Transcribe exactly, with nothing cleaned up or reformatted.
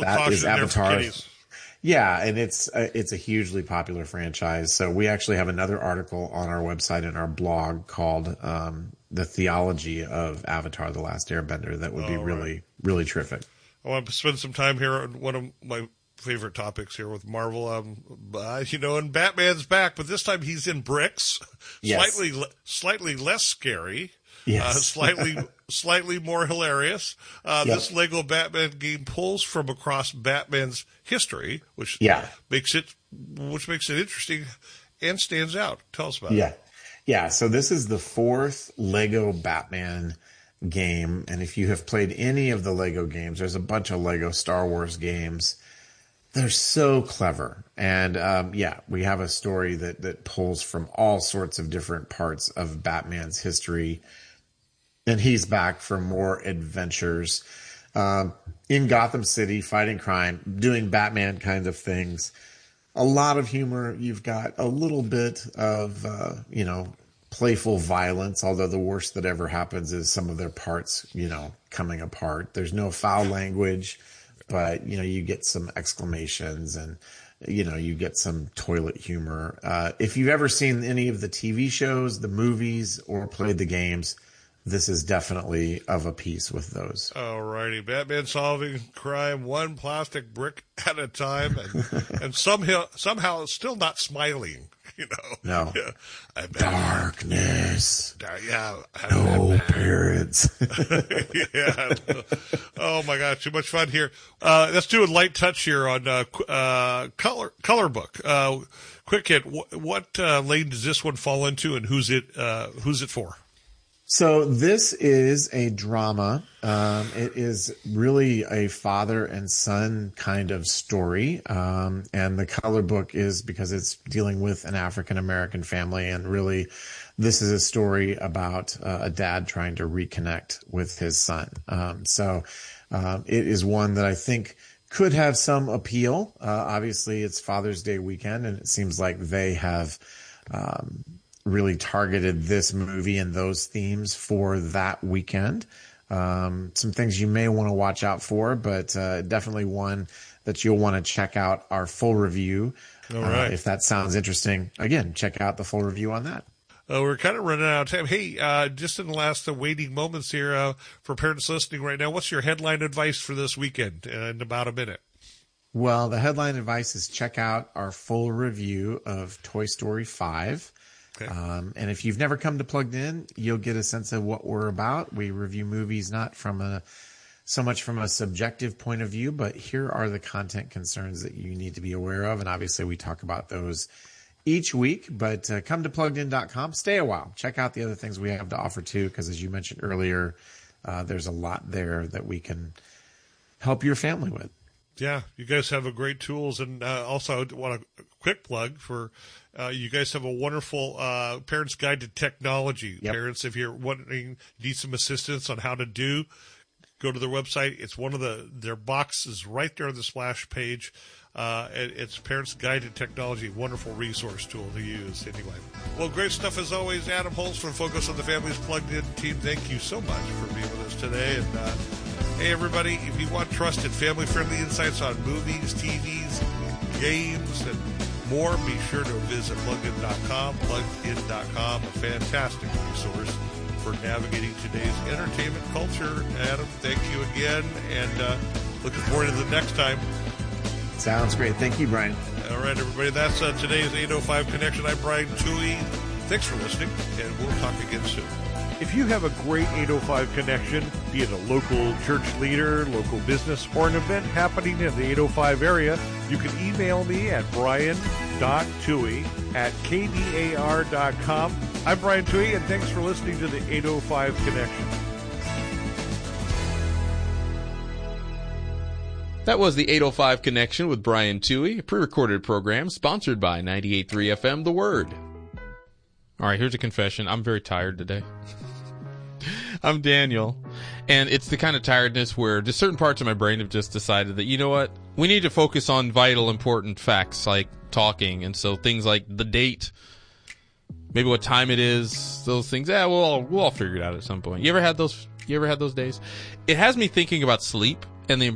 that caution is there for Avatar. kiddies. Yeah, and it's a, it's a hugely popular franchise. So we actually have another article on our website and our blog called um, "The Theology of Avatar: The Last Airbender" that would be All really, right. really terrific. I want to spend some time here on one of my favorite topics here with Marvel. Um, uh, you know, and Batman's back, but this time he's in bricks, Yes. slightly slightly less scary. Yes. Uh, slightly, slightly more hilarious. Uh, Yep. This Lego Batman game pulls from across Batman's history, which Yeah. makes it, which makes it interesting and stands out. Tell us about Yeah. it. Yeah. So this is the fourth Lego Batman game. And if you have played any of the Lego games, there's a bunch of Lego Star Wars games. They're so clever. And um, yeah, we have a story that, that pulls from all sorts of different parts of Batman's history. And he's back for more adventures um, in Gotham City, fighting crime, doing Batman kind of things. A lot of humor. You've got a little bit of, uh, you know, playful violence, although the worst that ever happens is some of their parts, you know, coming apart. There's no foul language, but, you know, you get some exclamations and, you know, you get some toilet humor. Uh, if you've ever seen any of the T V shows, the movies, or played the games, this is definitely of a piece with those. All righty. Batman solving crime one plastic brick at a time, and, and somehow, somehow still not smiling, you know. No. Yeah. I bet. Darkness. Uh, yeah. No parents. Yeah. Oh my God, too much fun here. Uh, let's do a light touch here on uh, uh, color color book. Uh, quick hit. What, what uh, lane does this one fall into, and who's it? Uh, who's it for? So this is a drama. Um, it is really a father and son kind of story. Um, and the color book is because it's dealing with an African-American family. And really, this is a story about uh, a dad trying to reconnect with his son. Um, so um, it is one that I think could have some appeal. Uh, obviously, it's Father's Day weekend, and it seems like they have um, really targeted this movie and those themes for that weekend. Um, some things you may want to watch out for, but uh, definitely one that you'll want to check out our full review. All right. Uh, if that sounds interesting, again, check out the full review on that. Uh, we're kind of running out of time. Hey, uh, just in the last uh, waiting moments here uh, for parents listening right now, what's your headline advice for this weekend uh, in about a minute? Well, the headline advice is check out our full review of Toy Story five. Okay. Um, and if you've never come to Plugged In, you'll get a sense of what we're about. We review movies not from a so much from a subjective point of view, but here are the content concerns that you need to be aware of. And obviously we talk about those each week, but uh, come to plugged in dot com. Stay a while. Check out the other things we have to offer too, because as you mentioned earlier, uh, there's a lot there that we can help your family with. Yeah, you guys have a great tools, and uh, also I want a quick plug for uh, you guys have a wonderful uh, Parents Guide to Technology. Yep. Parents, if you're wondering, need some assistance on how to do, go to their website. It's one of the their boxes right there on the splash page. Uh, it, it's Parents Guide to Technology, wonderful resource tool to use. Anyway, well, great stuff as always. Adam Holz from Focus on the Family's Plugged In team. Thank you so much for being with us today, and. Uh, Hey, everybody, if you want trusted family-friendly insights on movies, T Vs, games, and more, be sure to visit plugged in dot com. plugged in dot com, a fantastic resource for navigating today's entertainment culture. Adam, thank you again, and uh, looking forward to the next time. Sounds great. Thank you, Brian. All right, everybody, that's uh, today's eight oh five Connection. I'm Brian Toohey. Thanks for listening, and we'll talk again soon. If you have a great eight oh five connection, be it a local church leader, local business, or an event happening in the eight oh five area, you can email me at brian dot toohey at k d a r dot com. I'm Brian Toohey, and thanks for listening to the eight oh five Connection. That was the eight oh five Connection with Brian Toohey, a pre-recorded program sponsored by ninety-eight point three F M The Word. All right, here's a confession. I'm very tired today. I'm Daniel, and it's the kind of tiredness where just certain parts of my brain have just decided that, you know what, we need to focus on vital, important facts like talking, and so things like the date, maybe what time it is, those things, yeah, we'll all, we'll all figure it out at some point. You ever had those, you ever had those days? It has me thinking about sleep and the